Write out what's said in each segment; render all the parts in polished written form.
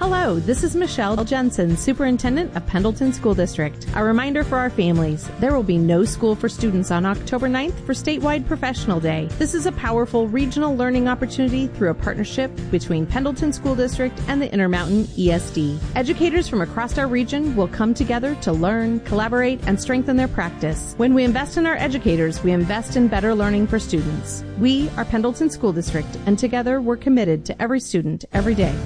Hello, this is Michelle Jensen, Superintendent of Pendleton School District. A reminder for our families, there will be no school for students on October 9th for Statewide Professional Day. This is a powerful regional learning opportunity through a partnership between Pendleton School District and the Intermountain ESD. Educators from across our region will come together to learn, collaborate, and strengthen their practice. When we invest in our educators, we invest in better learning for students. We are Pendleton School District, and together we're committed to every student, every day.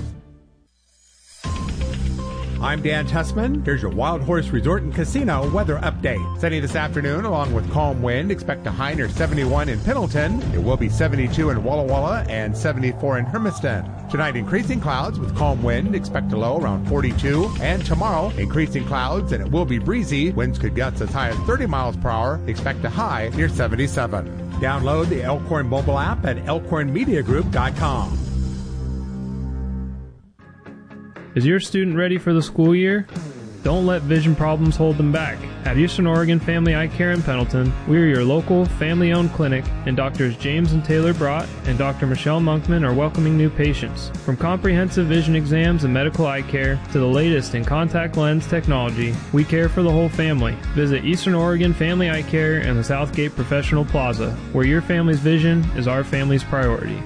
I'm Dan Tessman. Here's your Wild Horse Resort and Casino weather update. Sunny this afternoon along with calm wind. Expect a high near 71 in Pendleton. It will be 72 in Walla Walla and 74 in Hermiston. Tonight, increasing clouds with calm wind. Expect a low around 42. And tomorrow, increasing clouds and it will be breezy. Winds could gust as high as 30 miles per hour. Expect a high near 77. Download the Elkhorn mobile app at elkhornmediagroup.com. Is your student ready for the school year? Don't let vision problems hold them back. At Eastern Oregon Family Eye Care in Pendleton, we are your local, family-owned clinic, and Drs. James and Taylor Brott and Dr. Michelle Monkman are welcoming new patients. From comprehensive vision exams and medical eye care to the latest in contact lens technology, we care for the whole family. Visit Eastern Oregon Family Eye Care in the Southgate Professional Plaza, where your family's vision is our family's priority.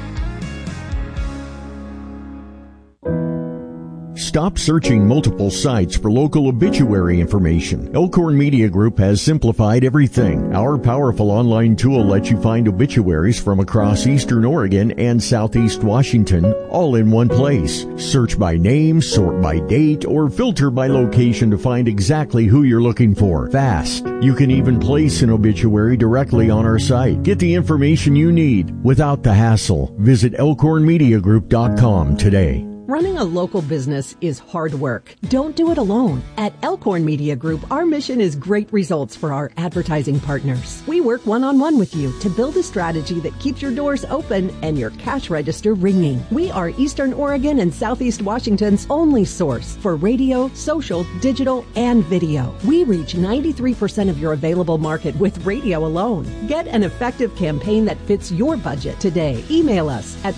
Stop searching multiple sites for local obituary information. Elkhorn Media Group has simplified everything. Our powerful online tool lets you find obituaries from across Eastern Oregon and Southeast Washington all in one place. Search by name, sort by date, or filter by location to find exactly who you're looking for. Fast. You can even place an obituary directly on our site. Get the information you need without the hassle. Visit elkhornmediagroup.com today. Running a local business is hard work. Don't do it alone. At Elkhorn Media Group, our mission is great results for our advertising partners. We work one-on-one with you to build a strategy that keeps your doors open and your cash register ringing. We are Eastern Oregon and Southeast Washington's only source for radio, social, digital, and video. We reach 93% of your available market with radio alone. Get an effective campaign that fits your budget today. Email us at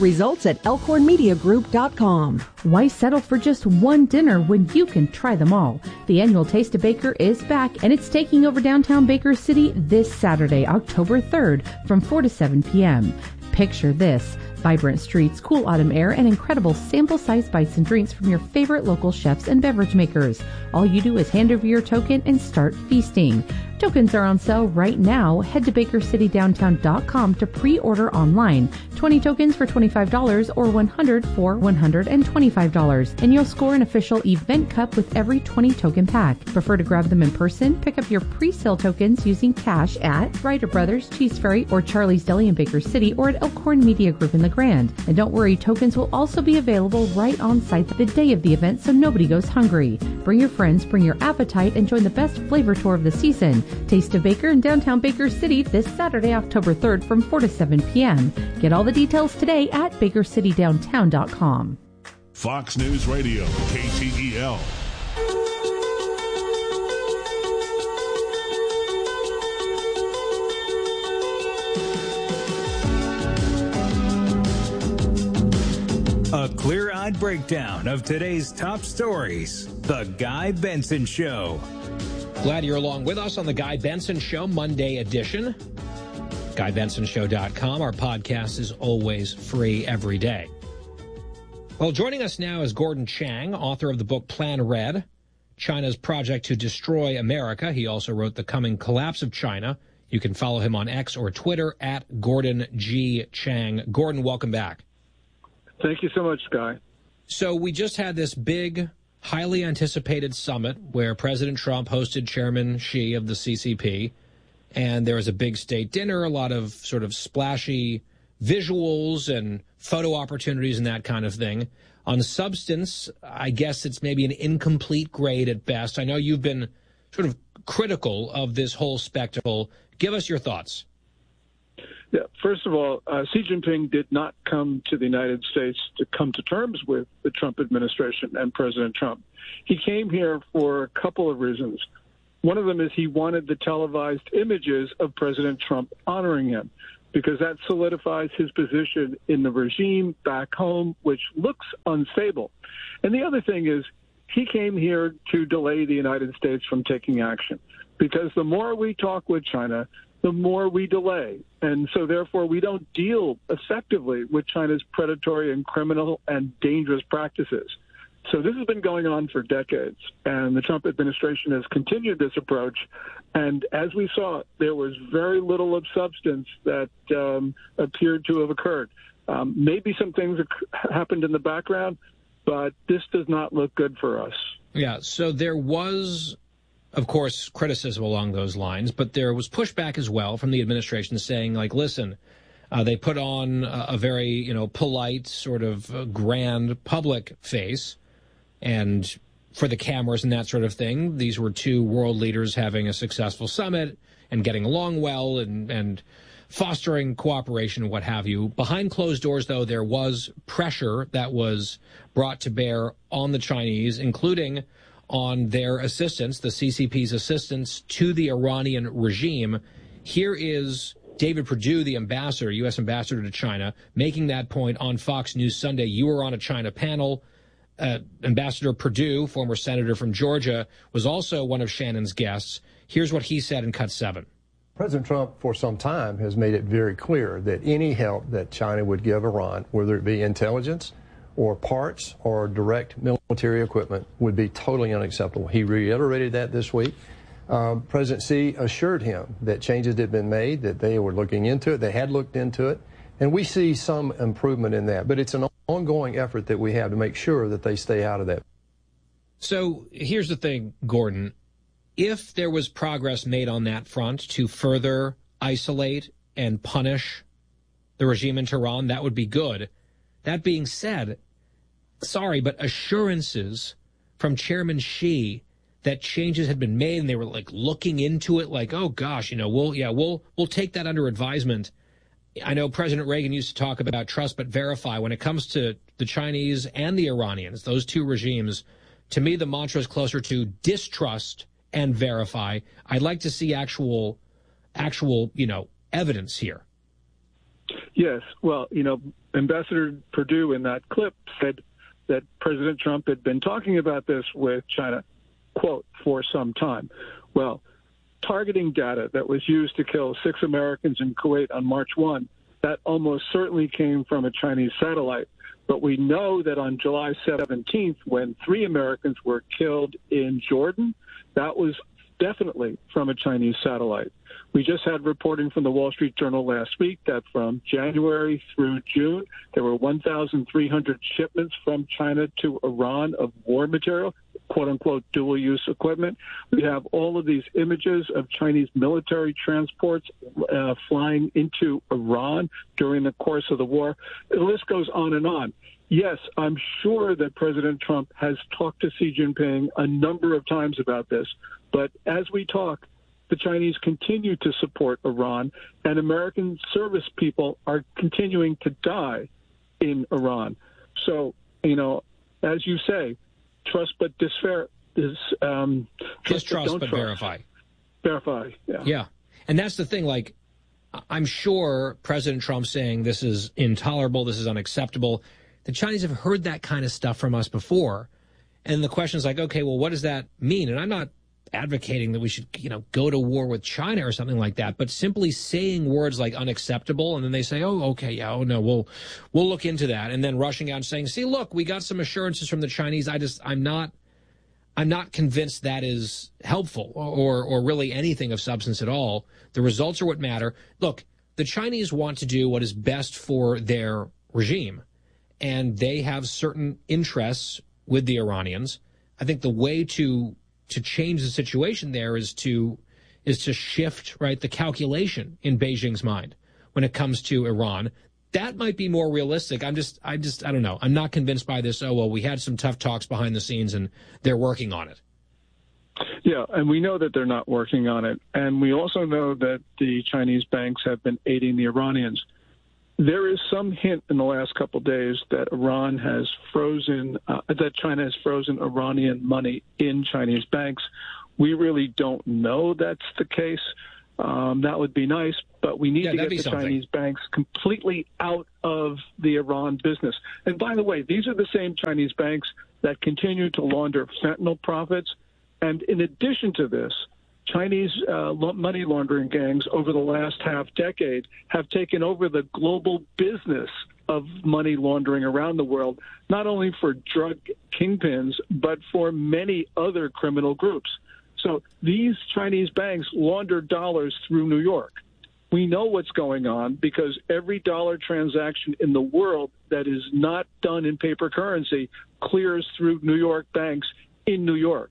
results@elkhornmediagroup.com. Why settle for just one dinner when you can try them all? The annual Taste of Baker is back, and it's taking over downtown Baker City this Saturday, October 3rd, from 4 to 7 p.m. Picture this: vibrant streets, cool autumn air, and incredible sample-sized bites and drinks from your favorite local chefs and beverage makers. All you do is hand over your token and start feasting. Tokens are on sale right now. Head to BakerCityDowntown.com to pre-order online. 20 tokens for $25 or 100 for $125. And you'll score an official event cup with every 20 token pack. Prefer to grab them in person? Pick up your pre-sale tokens using cash at Ryder Brothers, Cheese Ferry, or Charlie's Deli in Baker City, or at Elkhorn Media Group in the Grand. And don't worry, tokens will also be available right on site the day of the event, so nobody goes hungry. Bring your friends, bring your appetite, and join the best flavor tour of the season. Taste of Baker in downtown Baker City this Saturday, October 3rd from 4 to 7 p.m. Get all the details today at BakerCityDowntown.com. Fox News Radio, KTEL. A clear-eyed breakdown of today's top stories. The Guy Benson Show. Glad you're along with us on the Guy Benson Show, Monday edition. GuyBensonShow.com. Our podcast is always free every day. Well, joining us now is Gordon Chang, author of the book Plan Red, China's Project to Destroy America. He also wrote The Coming Collapse of China. You can follow him on X or Twitter at Gordon G. Chang. Gordon, welcome back. Thank you so much, Guy. So we just had this big, highly anticipated summit where President Trump hosted Chairman Xi of the CCP, and there was a big state dinner, a lot of sort of splashy visuals and photo opportunities and that kind of thing. On substance, I guess it's maybe an incomplete grade at best. I know you've been sort of critical of this whole spectacle. Give us your thoughts. Yeah, first of all, Xi Jinping did not come to the United States to come to terms with the Trump administration and President Trump. He came here for a couple of reasons. One of them is he wanted the televised images of President Trump honoring him. because that solidifies his position in the regime back home, which looks unstable. And the other thing is, he came here to delay the United States from taking action, because the more we talk with China, the more we delay. And so therefore we don't deal effectively with China's predatory and criminal and dangerous practices. So this has been going on for decades, and the Trump administration has continued this approach. And as we saw, there was very little of substance that appeared to have occurred. Maybe some things happened in the background, but this does not look good for us. Yeah, so there was, of course, criticism along those lines, but there was pushback as well from the administration saying, like, listen, they put on a very, polite, sort of grand public face, and for the cameras and that sort of thing, these were two world leaders having a successful summit and getting along well and fostering cooperation and what have you. Behind closed doors, though, there was pressure that was brought to bear on the Chinese, including on their assistance, the CCP's assistance to the Iranian regime. Here is David Perdue, the ambassador, U.S. ambassador to China, making that point on Fox News Sunday. You were on a China panel. Ambassador Perdue, former senator from Georgia, was also one of Shannon's guests. Here's what he said in Cut 7. President Trump, for some time, has made it very clear that any help that China would give Iran, whether it be intelligence or parts or direct military equipment, would be totally unacceptable. He reiterated that this week. President Xi assured him that changes had been made, that they were looking into it, they had looked into it, and we see some improvement in that. But it's an ongoing effort that we have to make sure that they stay out of that. So here's the thing, Gordon. If there was progress made on that front to further isolate and punish the regime in Tehran, that would be good. That being said, sorry, but assurances from Chairman Xi that changes had been made and they were like looking into it, like, oh gosh, we'll take that under advisement. I know President Reagan used to talk about trust but verify. When it comes to the Chinese and the Iranians, those two regimes, to me the mantra is closer to distrust and verify. I'd like to see actual, evidence here. Yes. Well, Ambassador Perdue in that clip said that President Trump had been talking about this with China, quote, for some time. Well, targeting data that was used to kill 6 Americans in Kuwait on March 1, that almost certainly came from a Chinese satellite. But we know that on July 17th, when 3 Americans were killed in Jordan, that was definitely from a Chinese satellite. We just had reporting from the Wall Street Journal last week that from January through June, there were 1,300 shipments from China to Iran of war material, quote-unquote dual-use equipment. We have all of these images of Chinese military transports flying into Iran during the course of the war. The list goes on and on. Yes, I'm sure that President Trump has talked to Xi Jinping a number of times about this, but as we talk, the Chinese continue to support Iran, and American service people are continuing to die in Iran. So, as you say, trust but distrust but verify. Verify, yeah. Yeah, and that's the thing, like, I'm sure President Trump saying this is intolerable, this is unacceptable. The Chinese have heard that kind of stuff from us before. And the question is like, okay, well, what does that mean? And I'm not advocating that we should, go to war with China or something like that, but simply saying words like unacceptable, and then they say, oh, okay, yeah, oh no, we'll look into that, and then rushing out and saying, see, look, we got some assurances from the Chinese. I'm not convinced that is helpful or really anything of substance at all. The results are what matter. Look, the Chinese want to do what is best for their regime, and they have certain interests with the Iranians. I think the way to change the situation there is to shift, right, the calculation in Beijing's mind when it comes to Iran. That might be more realistic. I don't know. I'm not convinced by this. Oh, well, we had some tough talks behind the scenes and they're working on it. Yeah, and we know that they're not working on it. And we also know that the Chinese banks have been aiding the Iranians. There is some hint in the last couple of days that Iran has frozen, that China has frozen Iranian money in Chinese banks. We really don't know that's the case. That would be nice, but we need to get the something. Chinese banks completely out of the Iran business. And by the way, these are the same Chinese banks that continue to launder fentanyl profits. And in addition to this, Chinese money laundering gangs over the last half decade have taken over the global business of money laundering around the world, not only for drug kingpins, but for many other criminal groups. So these Chinese banks launder dollars through New York. We know what's going on because every dollar transaction in the world that is not done in paper currency clears through New York banks in New York.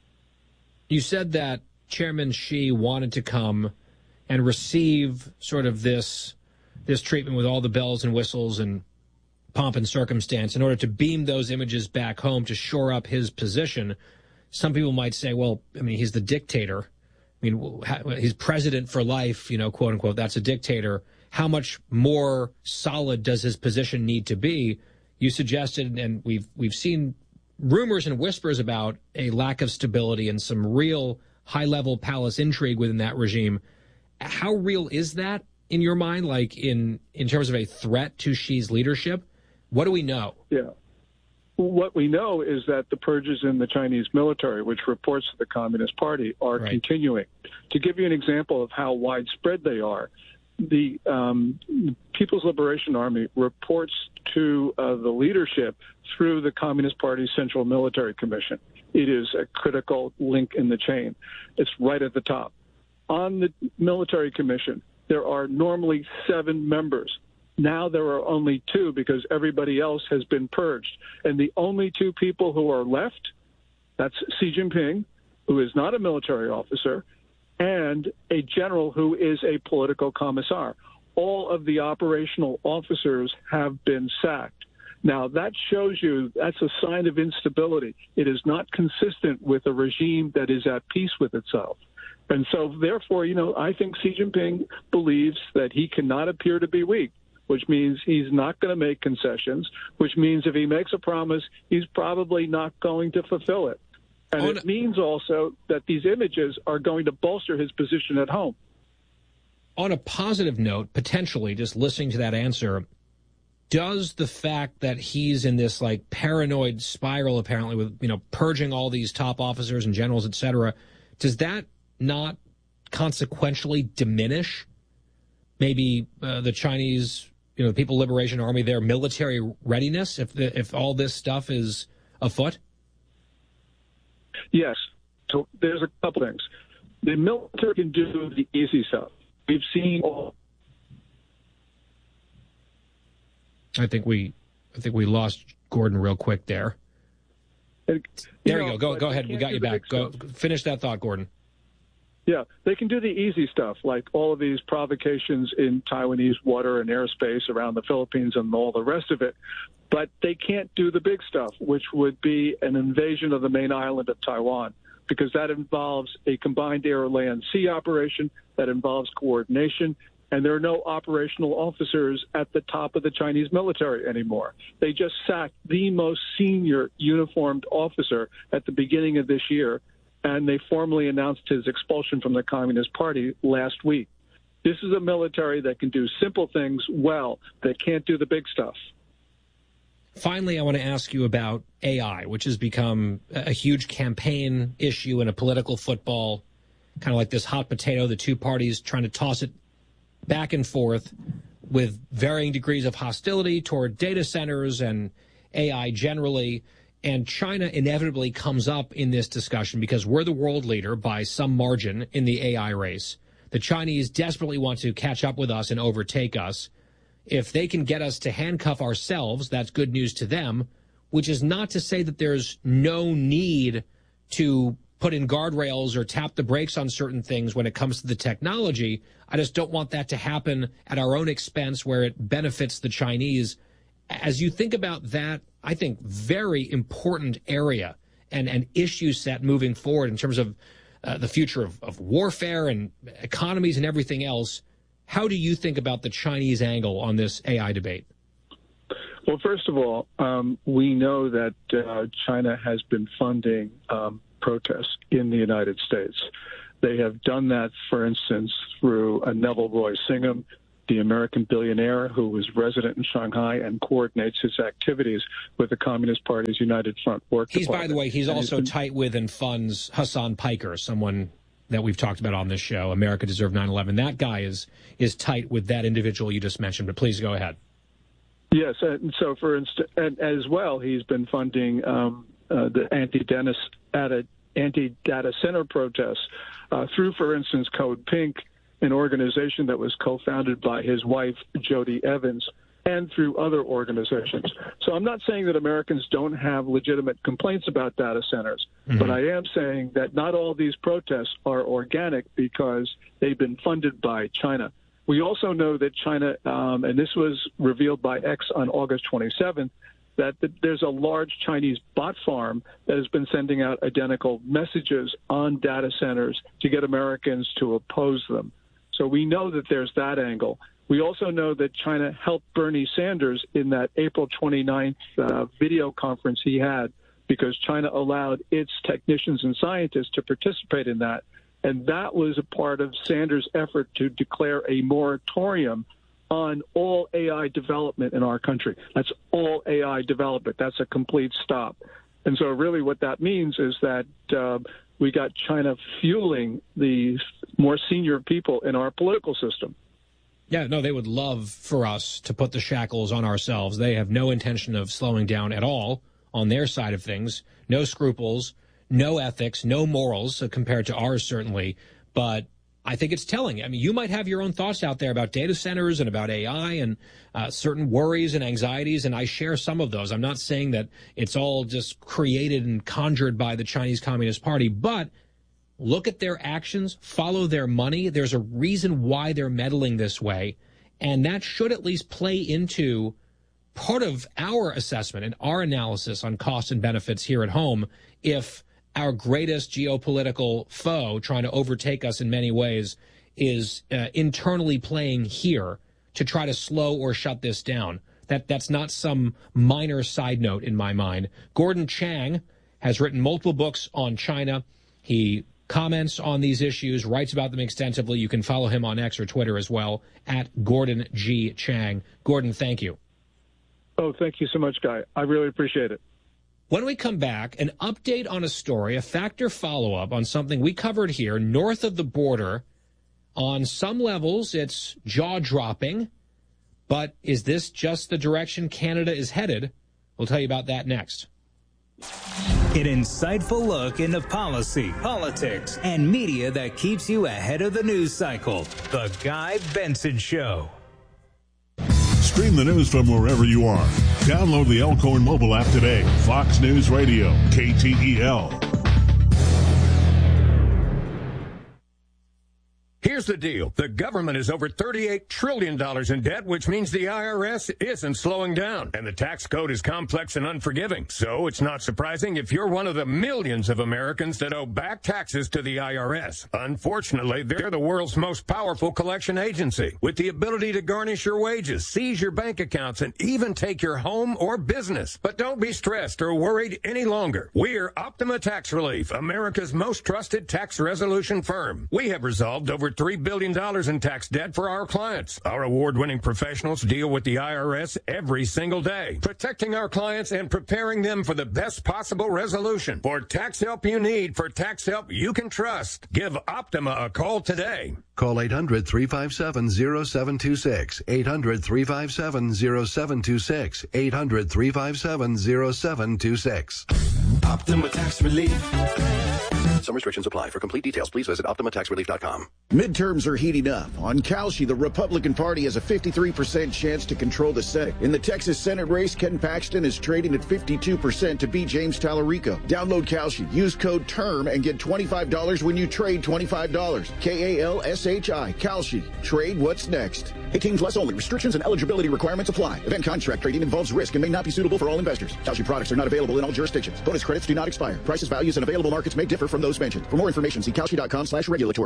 You said that Chairman Xi wanted to come and receive sort of this treatment with all the bells and whistles and pomp and circumstance in order to beam those images back home to shore up his position. Some people might say, well, I mean, he's the dictator. I mean, he's president for life, you know, quote unquote. That's a dictator. How much more solid does his position need to be? You suggested, and we've seen rumors and whispers about a lack of stability and some real high-level palace intrigue within that regime. How real is that in your mind, like in terms of a threat to Xi's leadership? What do we know? Yeah. What we know is that the purges in the Chinese military, which reports to the Communist Party, are continuing. To give you an example of how widespread they are, the People's Liberation Army reports to the leadership through the Communist Party's Central Military Commission. It is a critical link in the chain. It's right at the top. On the military commission, there are normally 7 members. Now there are only 2 because everybody else has been purged. And the only 2 people who are left, that's Xi Jinping, who is not a military officer, and a general who is a political commissar. All of the operational officers have been sacked. Now, that shows you that's a sign of instability. It is not consistent with a regime that is at peace with itself. And so, therefore, you know, I think Xi Jinping believes that he cannot appear to be weak, which means he's not going to make concessions, which means if he makes a promise, he's probably not going to fulfill it. And it means also that these images are going to bolster his position at home. On a positive note, potentially, just listening to that answer, does the fact that he's in this like paranoid spiral, apparently, with, you know, purging all these top officers and generals, et cetera, does that not consequentially diminish maybe the Chinese, you know, the People's Liberation Army, their military readiness if all this stuff is afoot? Yes. So there's a couple things. The military can do the easy stuff. We've seen all. I think we lost Gordon real quick there. There you go. Go ahead. We got you back. Go finish that thought, Gordon. Yeah, they can do the easy stuff, like all of these provocations in Taiwanese water and airspace around the Philippines and all the rest of it. But they can't do the big stuff, which would be an invasion of the main island of Taiwan, because that involves a combined air, land, sea operation, that involves coordination, and there are no operational officers at the top of the Chinese military anymore. They just sacked the most senior uniformed officer at the beginning of this year, and they formally announced his expulsion from the Communist Party last week. This is a military that can do simple things well, that can't do the big stuff. Finally, I want to ask you about AI, which has become a huge campaign issue in a political football, kind of like this hot potato, the two parties trying to toss it back and forth with varying degrees of hostility toward data centers and AI generally. And China inevitably comes up in this discussion because we're the world leader by some margin in the AI race. The Chinese desperately want to catch up with us and overtake us. If they can get us to handcuff ourselves, that's good news to them, which is not to say that there's no need to put in guardrails or tap the brakes on certain things when it comes to the technology. I just don't want that to happen at our own expense where it benefits the Chinese. As you think about that, I think, very important area and issue set moving forward in terms of the future of warfare and economies and everything else, how do you think about the Chinese angle on this AI debate? Well, first of all, we know that China has been funding protests in the United States. They have done that, for instance, through Neville Roy Singham, the American billionaire who is resident in Shanghai and coordinates his activities with the Communist Party's United Front Work Department. By the way, he's also tight with and funds Hassan Piker, someone that we've talked about on this show, America Deserved 9/11. That guy is tight with that individual you just mentioned, but please go ahead. Yes, and so for instance, and as well, he's been funding the anti-data center protests through, for instance, Code Pink, an organization that was co-founded by his wife, Jody Evans, and through other organizations. So I'm not saying that Americans don't have legitimate complaints about data centers, but I am saying that not all these protests are organic because they've been funded by China. We also know that China, and this was revealed by X on August 27th, that there's a large Chinese bot farm that has been sending out identical messages on data centers to get Americans to oppose them. So we know that there's that angle. We also know that China helped Bernie Sanders in that April 29th video conference he had because China allowed its technicians and scientists to participate in that. And that was a part of Sanders' effort to declare a moratorium on all AI development in our country. That's all AI development. That's a complete stop. And so really what that means is that we got China fueling the more senior people in our political system. Yeah, no, they would love for us to put the shackles on ourselves. They have no intention of slowing down at all on their side of things. No scruples, no ethics, no morals compared to ours, certainly. But I think it's telling. I mean, you might have your own thoughts out there about data centers and about AI and certain worries and anxieties, and I share some of those. I'm not saying that it's all just created and conjured by the Chinese Communist Party, but look at their actions, follow their money. There's a reason why they're meddling this way, and that should at least play into part of our assessment and our analysis on costs and benefits here at home if our greatest geopolitical foe trying to overtake us in many ways is internally playing here to try to slow or shut this down. That's not some minor side note in my mind. Gordon Chang has written multiple books on China. He comments on these issues, writes about them extensively. You can follow him on X or Twitter as well, at Gordon G. Chang. Gordon, thank you. Oh, thank you so much, Guy. I really appreciate it. When we come back, an update on a story, a factor follow-up on something we covered here north of the border. On some levels, it's jaw-dropping, but is this just the direction Canada is headed? We'll tell you about that next. An insightful look into policy, politics, and media that keeps you ahead of the news cycle. The Guy Benson Show. Stream the news from wherever you are. Download the Elkhorn mobile app today. Fox News Radio, KTEL. Here's the deal. The government is over $38 trillion in debt, which means the IRS isn't slowing down. And the tax code is complex and unforgiving. So it's not surprising if you're one of the millions of Americans that owe back taxes to the IRS. Unfortunately, they're the world's most powerful collection agency, with the ability to garnish your wages, seize your bank accounts, and even take your home or business. But don't be stressed or worried any longer. We're Optima Tax Relief, America's most trusted tax resolution firm. We have resolved over $3 billion in tax debt for our clients. Our award-winning professionals deal with the IRS every single day, protecting our clients and preparing them for the best possible resolution. For tax help you need, for tax help you can trust, give Optima a call today. Call 800-357-0726, 800-357-0726, 800-357-0726. Optima Tax Relief. Some restrictions apply. For complete details, please visit OptimaTaxRelief.com. Midterms are heating up. On Kalshi, the Republican Party has a 53% chance to control the Senate. In the Texas Senate race, Ken Paxton is trading at 52% to beat James Tallarico. Download Kalshi. Use code TERM and get $25 when you trade $25. K-A-L-S-H-I. Kalshi. Trade what's next. 18 plus only. Restrictions and eligibility requirements apply. Event contract trading involves risk and may not be suitable for all investors. Kalshi products are not available in all jurisdictions. Bonus credits do not expire. Prices, values, and available markets may differ from those mentioned. For more information, see Kalshi.com/regulatory.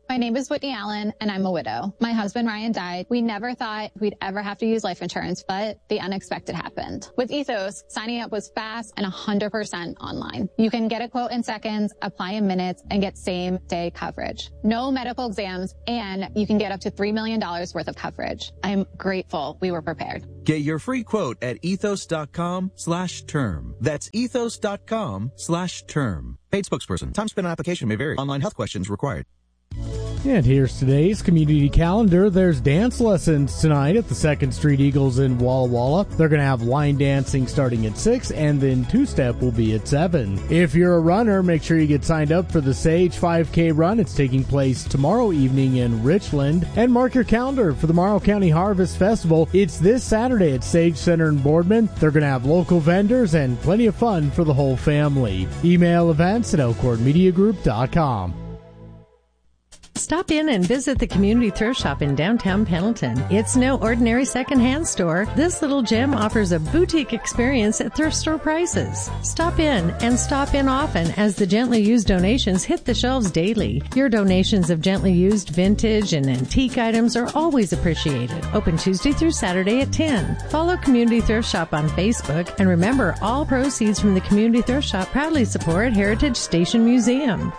My name is Whitney Allen, and I'm a widow. My husband, Ryan, died. We never thought we'd ever have to use life insurance, but the unexpected happened. With Ethos, signing up was fast and 100% online. You can get a quote in seconds, apply in minutes, and get same-day coverage. No medical exams, and you can get up to $3 million worth of coverage. I'm grateful we were prepared. Get your free quote at ethos.com/term. That's ethos.com/term. Paid spokesperson. Time spent on application may vary. Online health questions required. And here's today's community calendar. There's dance lessons tonight at the 2nd Street Eagles in Walla Walla. They're going to have line dancing starting at 6, and then two-step will be at 7. If you're a runner, make sure you get signed up for the Sage 5K run. It's taking place tomorrow evening in Richland. And mark your calendar for the Morrow County Harvest Festival. It's this Saturday at Sage Center in Boardman. They're going to have local vendors and plenty of fun for the whole family. Email events at elkhornmediagroup.com. Stop in and visit the Community Thrift Shop in downtown Pendleton. It's no ordinary secondhand store. This little gem offers a boutique experience at thrift store prices. Stop in and stop in often as the gently used donations hit the shelves daily. Your donations of gently used vintage and antique items are always appreciated. Open Tuesday through Saturday at 10. Follow Community Thrift Shop on Facebook, and remember, all proceeds from the Community Thrift Shop proudly support Heritage Station Museum.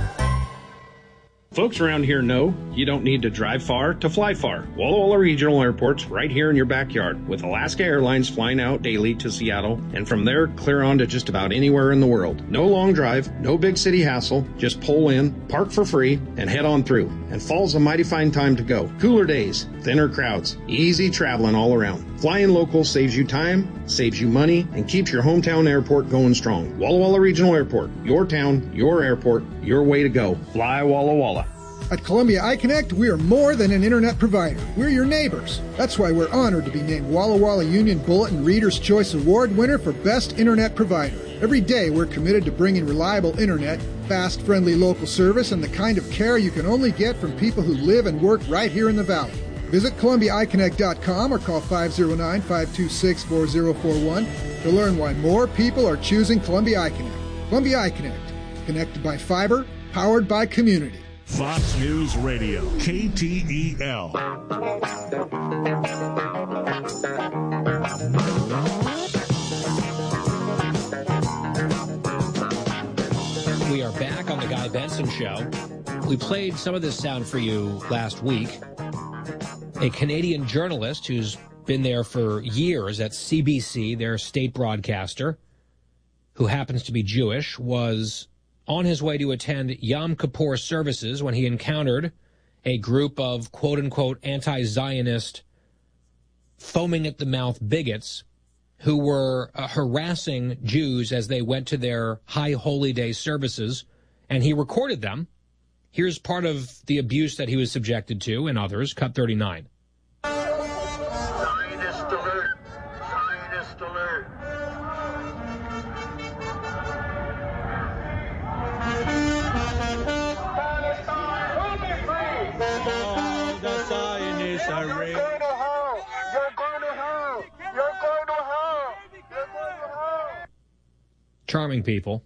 Folks around here know you don't need to drive far to fly far. Walla Walla Regional Airport's right here in your backyard, with Alaska Airlines flying out daily to Seattle, and from there clear on to just about anywhere in the world. No long drive, no big city hassle, just pull in, park for free, and head on through. And fall's a mighty fine time to go. Cooler days, thinner crowds, easy traveling all around. Flying local saves you time, saves you money, and keeps your hometown airport going strong. Walla Walla Regional Airport, your town, your airport, your way to go. Fly Walla Walla. At Columbia iConnect, we are more than an internet provider. We're your neighbors. That's why we're honored to be named Walla Walla Union Bulletin Reader's Choice Award winner for Best Internet Provider. Every day, we're committed to bringing reliable internet, fast, friendly local service, and the kind of care you can only get from people who live and work right here in the Valley. Visit ColumbiaIConnect.com or call 509-526-4041 to learn why more people are choosing Columbia iConnect. Columbia iConnect, connected by fiber, powered by community. Fox News Radio, KTEL. We are back on the Guy Benson Show. We played some of this sound for you last week. A Canadian journalist who's been there for years at CBC, their state broadcaster, who happens to be Jewish, was on his way to attend Yom Kippur services when he encountered a group of quote-unquote anti-Zionist, foaming-at-the-mouth bigots who were harassing Jews as they went to their High Holy Day services, and he recorded them. Here's part of the abuse that he was subjected to, and others, cut 39. Zionist alert! Zionist alert! The Zionists are real. You're going to hell! You're going to hell! You're going to hell! You're going to hell! Charming people.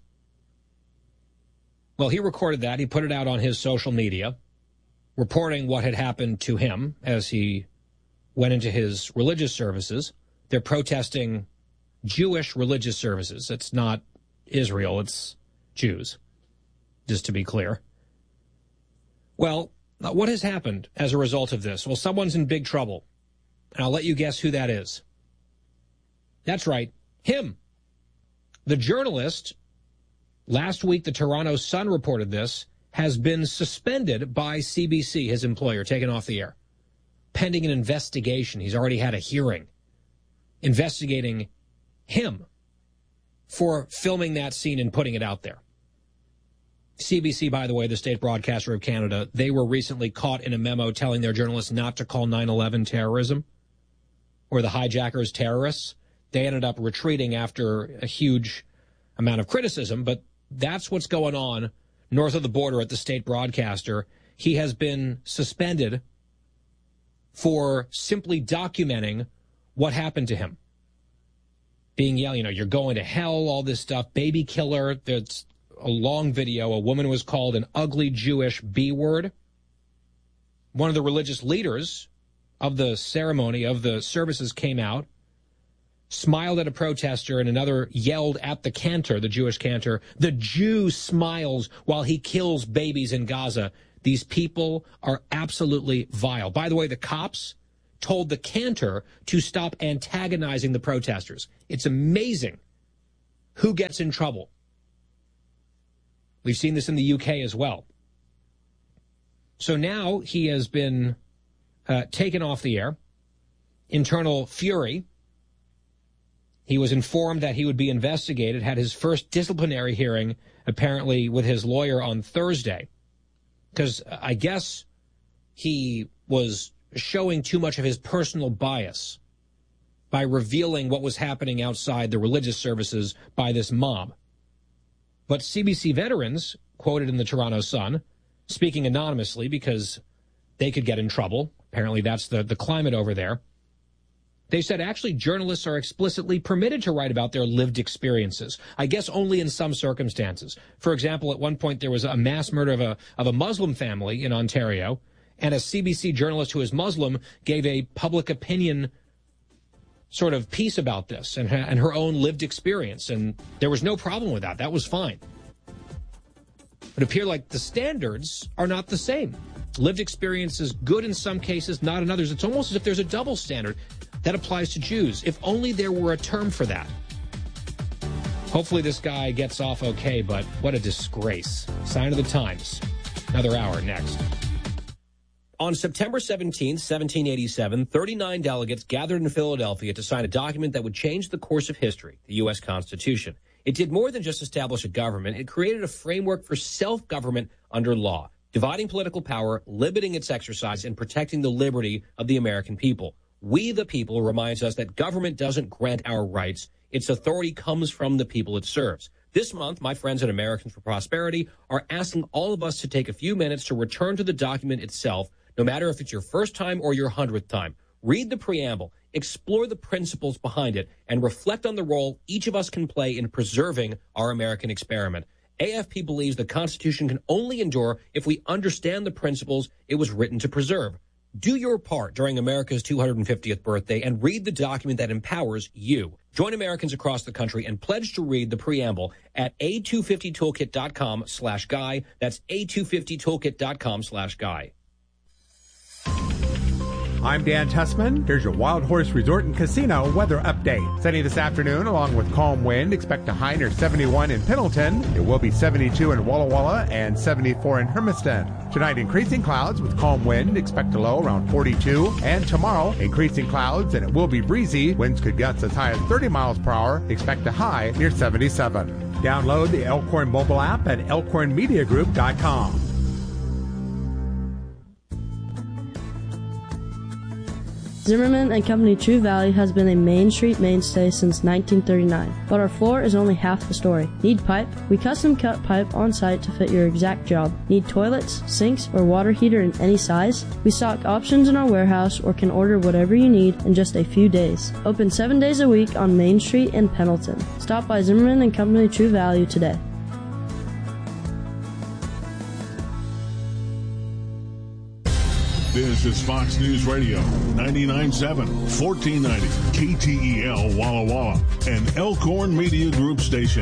Well, he recorded that. He put it out on his social media, reporting what had happened to him as he went into his religious services. They're protesting Jewish religious services. It's not Israel, it's Jews, just to be clear. Well, what has happened as a result of this? Well, someone's in big trouble, and I'll let you guess who that is. That's right, him. The journalist, last week the Toronto Sun reported this, has been suspended by CBC, his employer, taken off the air, pending an investigation. He's already had a hearing investigating him for filming that scene and putting it out there. CBC, by the way, the state broadcaster of Canada, they were recently caught in a memo telling their journalists not to call 9/11 terrorism or the hijackers terrorists. They ended up retreating after a huge amount of criticism, but that's what's going on north of the border at the state broadcaster. He has been suspended for simply documenting what happened to him. Being yelled, you're going to hell, all this stuff, baby killer. There's a long video. A woman was called an ugly Jewish B word. one of the religious leaders of the ceremony, of the services, came out, smiled at a protester, and another yelled at the cantor, the Jewish cantor, "The Jew smiles while he kills babies in Gaza." These people are absolutely vile. By the way, the cops told the cantor to stop antagonizing the protesters. It's amazing who gets in trouble. We've seen this in the UK as well. So now he has been taken off the air. Internal fury. He was informed that he would be investigated, had his first disciplinary hearing, apparently, with his lawyer on Thursday. Because I guess he was showing too much of his personal bias by revealing what was happening outside the religious services by this mob. But CBC veterans, quoted in the Toronto Sun, speaking anonymously because they could get in trouble. Apparently that's the climate over there. They said actually journalists are explicitly permitted to write about their lived experiences. I guess only in some circumstances. For example, at one point there was a mass murder of a Muslim family in Ontario, and a CBC journalist who is Muslim gave a public opinion sort of piece about this and her own lived experience, and there was no problem with that. That was fine. It appeared like the standards are not the same. Lived experience is good in some cases, not in others. It's almost as if there's a double standard that applies to Jews. If only there were a term for that. Hopefully this guy gets off okay, but what a disgrace. Sign of the times. Another hour next. On September 17, 1787, 39 delegates gathered in Philadelphia to sign a document that would change the course of history, the U.S. Constitution. It did more than just establish a government. It created a framework for self-government under law, dividing political power, limiting its exercise, and protecting the liberty of the American people. We the people reminds us that government doesn't grant our rights. Its authority comes from the people it serves. This month, my friends at Americans for Prosperity are asking all of us to take a few minutes to return to the document itself, no matter if it's your first time or your 100th time. Read the preamble, explore the principles behind it, and reflect on the role each of us can play in preserving our American experiment. AFP believes the Constitution can only endure if we understand the principles it was written to preserve. Do your part during America's 250th birthday and read the document that empowers you. Join Americans across the country and pledge to read the preamble at a250toolkit.com/guy. That's a250toolkit.com/guy. I'm Dan Tussman. Here's your Wild Horse Resort and Casino weather update. Sunny this afternoon along with calm wind. Expect a high near 71 in Pendleton. It will be 72 in Walla Walla and 74 in Hermiston. Tonight, increasing clouds with calm wind. Expect a low around 42. And tomorrow, increasing clouds and it will be breezy. Winds could gust as high as 30 miles per hour. Expect a high near 77. Download the Elkhorn mobile app at elkhornmediagroup.com. Zimmerman and Company True Value has been a Main Street mainstay since 1939, but our floor is only half the story. Need pipe? We custom cut pipe on site to fit your exact job. Need toilets, sinks, or water heater in any size? We stock options in our warehouse or can order whatever you need in just a few days. Open 7 days a week on Main Street in Pendleton. Stop by Zimmerman and Company True Value today. This is Fox News Radio, 99.7, 1490, KTEL Walla Walla, an Elkhorn Media Group station.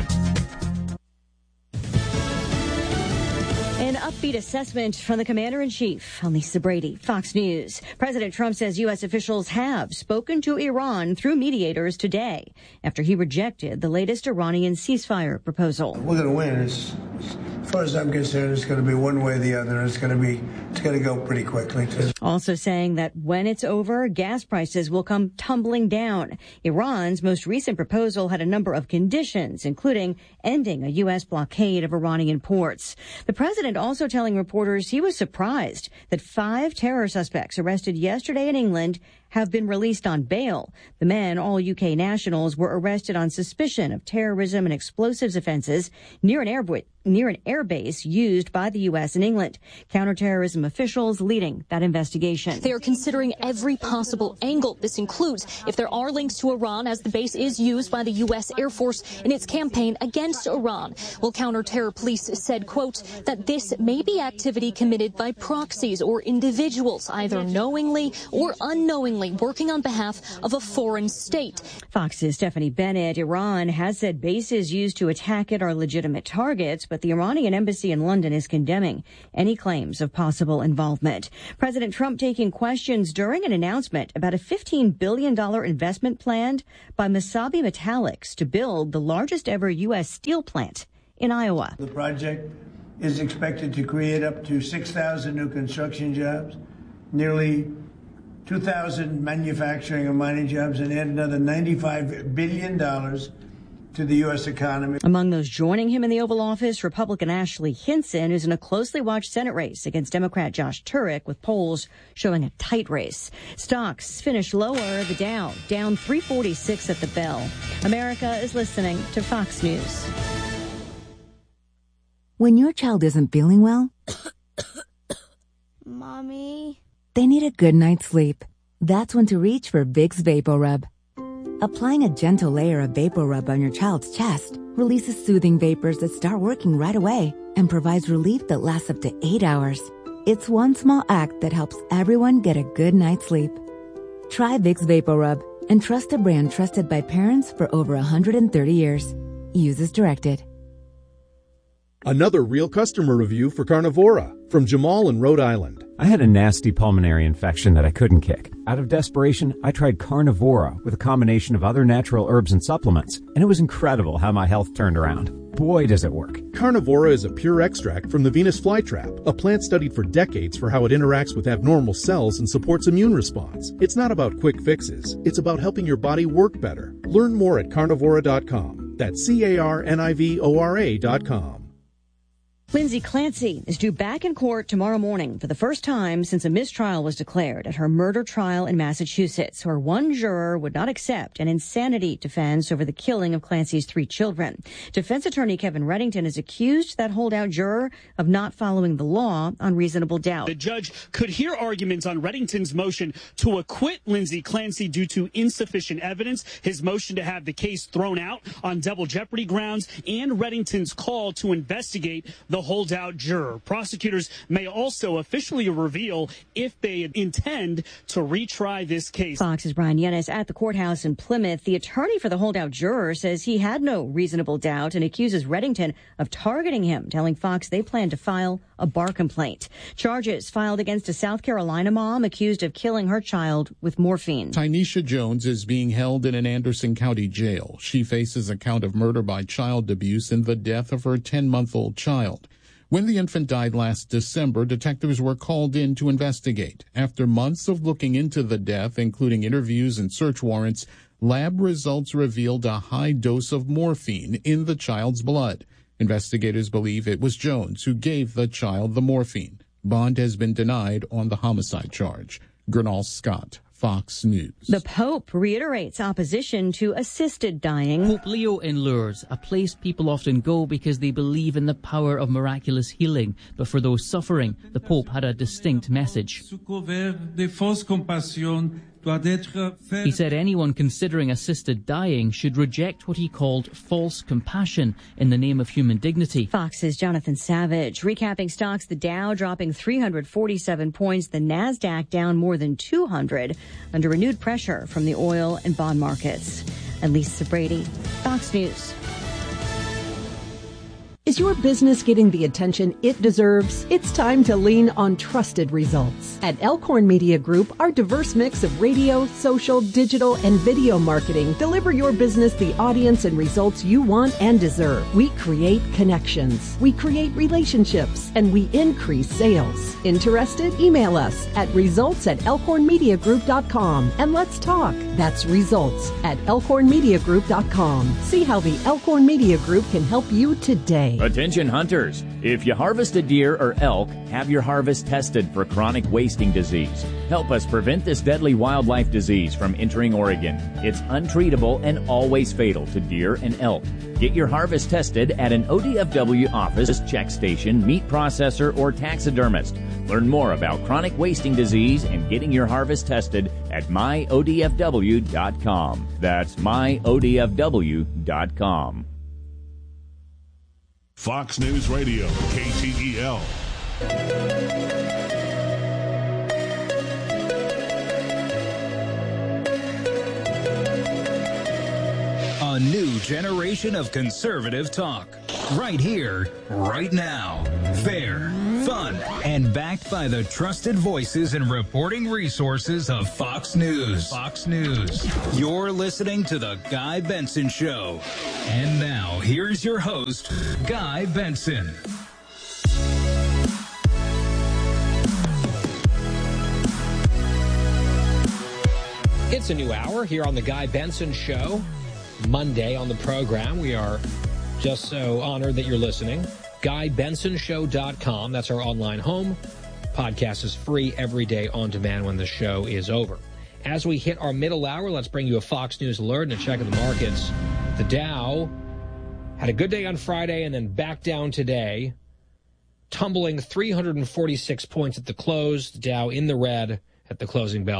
An upbeat assessment from the Commander-in-Chief. I'm Lisa Brady, Fox News. President Trump says U.S. officials have spoken to Iran through mediators today after he rejected the latest Iranian ceasefire proposal. We're going to win. As far as I'm concerned, it's going to be one way or the other. It's going to go pretty quickly, too. Also saying that when it's over, gas prices will come tumbling down. Iran's most recent proposal had a number of conditions, including ending a U.S. blockade of Iranian ports. The president also telling reporters he was surprised that 5 terror suspects arrested yesterday in England have been released on bail. The men, all UK nationals, were arrested on suspicion of terrorism and explosives offenses near an airbase used by the U.S. and England. Counterterrorism officials leading that investigation. They are considering every possible angle. This includes if there are links to Iran, as the base is used by the U.S. Air Force in its campaign against Iran. Well, counter-terror police said, quote, that this may be activity committed by proxies or individuals, either knowingly or unknowingly working on behalf of a foreign state. Fox's Stephanie Bennett. Iran has said bases used to attack it are legitimate targets, but the Iranian embassy in London is condemning any claims of possible involvement. President Trump taking questions during an announcement about a $15 billion investment planned by Mesabi Metallics to build the largest ever U.S. steel plant in Iowa. The project is expected to create up to 6,000 new construction jobs, nearly 2,000 manufacturing and mining jobs, and add another $95 billion to the U.S. economy. Among those joining him in the Oval Office, Republican Ashley Hinson, who's in a closely watched Senate race against Democrat Josh Turek, with polls showing a tight race. Stocks finished lower. The Dow down 346 at the bell. America is listening to Fox News. When your child isn't feeling well, Mommy, they need a good night's sleep. That's when to reach for Vicks VapoRub. Applying a gentle layer of VapoRub on your child's chest releases soothing vapors that start working right away and provides relief that lasts up to 8 hours. It's one small act that helps everyone get a good night's sleep. Try Vicks VapoRub and trust a brand trusted by parents for over 130 years. Use as directed. Another real customer review for Carnivora from Jamal in Rhode Island. I had a nasty pulmonary infection that I couldn't kick. Out of desperation, I tried Carnivora with a combination of other natural herbs and supplements, and it was incredible how my health turned around. Boy, does it work. Carnivora is a pure extract from the Venus flytrap, a plant studied for decades for how it interacts with abnormal cells and supports immune response. It's not about quick fixes. It's about helping your body work better. Learn more at carnivora.com. That's CARNIVORA.com. Lindsay Clancy is due back in court tomorrow morning for the first time since a mistrial was declared at her murder trial in Massachusetts, where one juror would not accept an insanity defense over the killing of Clancy's 3 children. Defense attorney Kevin Reddington has accused that holdout juror of not following the law on reasonable doubt. The judge could hear arguments on Reddington's motion to acquit Lindsay Clancy due to insufficient evidence, his motion to have the case thrown out on double jeopardy grounds, and Reddington's call to investigate the holdout juror. Prosecutors may also officially reveal if they intend to retry this case. Fox's Brian Yennis at the courthouse in Plymouth. The attorney for the holdout juror says he had no reasonable doubt and accuses Reddington of targeting him, telling Fox they plan to file a bar complaint. Charges filed against a South Carolina mom accused of killing her child with morphine. Tynesha Jones is being held in an Anderson County jail. She faces a count of murder by child abuse and the death of her 10-month-old child. When the infant died last December, detectives were called in to investigate. After months of looking into the death, including interviews and search warrants, lab results revealed a high dose of morphine in the child's blood. Investigators believe it was Jones who gave the child the morphine. Bond has been denied on the homicide charge. Gernal Scott, Fox News. The Pope reiterates opposition to assisted dying. Pope Leo in Lourdes, a place people often go because they believe in the power of miraculous healing. But for those suffering, the Pope had a distinct message. He said anyone considering assisted dying should reject what he called false compassion in the name of human dignity. Fox's Jonathan Savage. Recapping stocks, the Dow dropping 347 points, the NASDAQ down more than 200 under renewed pressure from the oil and bond markets. And Lisa Brady, Fox News. Is your business getting the attention it deserves? It's time to lean on trusted results. At Elkhorn Media Group, our diverse mix of radio, social, digital, and video marketing deliver your business the audience and results you want and deserve. We create connections, we create relationships, and we increase sales. Interested? Email us at results@elkhornmediagroup.com and let's talk. That's results@elkhornmediagroup.com. See how the Elkhorn Media Group can help you today. today. Attention hunters, if you harvest a deer or elk, have your harvest tested for chronic wasting disease. Help us prevent this deadly wildlife disease from entering Oregon. It's untreatable and always fatal to deer and elk. Get your harvest tested at an ODFW office, check station, meat processor, or taxidermist. Learn more about chronic wasting disease and getting your harvest tested at myodfw.com. That's myodfw.com. Fox News Radio, KTEL. A new generation of conservative talk. Right here, right now. Fair, fun, and backed by the trusted voices and reporting resources of Fox News. Fox News. You're listening to The Guy Benson Show. And now, here's your host, Guy Benson. It's a new hour here on The Guy Benson Show. Monday on the program. We are just so honored that you're listening. GuyBensonShow.com. That's our online home. Podcast is free every day on demand when the show is over. As we hit our middle hour, let's bring you a Fox News alert and a check of the markets. The Dow had a good day on Friday and then back down today, tumbling 346 points at the close. The Dow in the red at the closing bell,